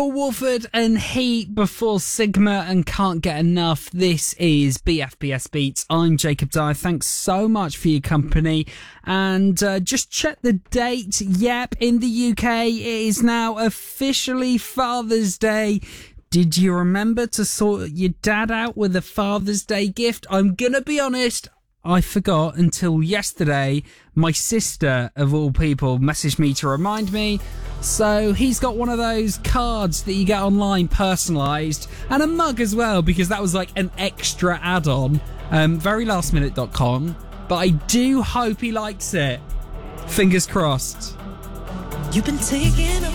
Paul Wolford and Heat before Sigma and Can't Get Enough. This is BFBS Beats. I'm Jacob Dyer. Thanks so much for your company. And just check the date. Yep, in the UK, it is now officially Father's Day. Did you remember to sort your dad out with a Father's Day gift? I'm gonna be honest, I forgot until yesterday. My sister, of all people, messaged me to remind me. So he's got one of those cards that you get online, personalised, and a mug as well, because that was like an extra add-on. Verylastminute.com. But I do hope he likes it. Fingers crossed. You've been taking